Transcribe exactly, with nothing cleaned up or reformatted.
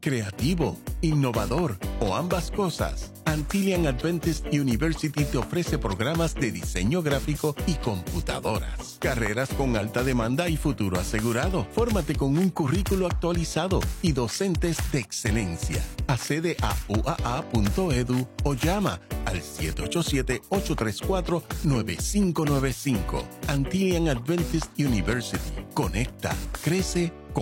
creativo, innovador o ambas cosas, Antillian Adventist University te ofrece programas de diseño gráfico y computadoras, carreras con alta demanda y futuro asegurado. Fórmate con un currículo actualizado y docentes de excelencia. Accede a u a a punto e d u o llama al siete ocho siete, ocho tres cuatro, nueve cinco nueve cinco. Antillian Adventist University. Conecta, crece,